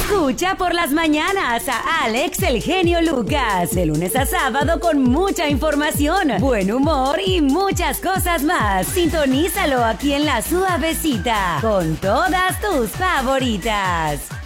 Escucha por las mañanas a Alex el genio Lucas, de lunes a sábado con mucha información, buen humor y muchas cosas más. Sintonízalo aquí en La Suavecita, con todas tus favoritas.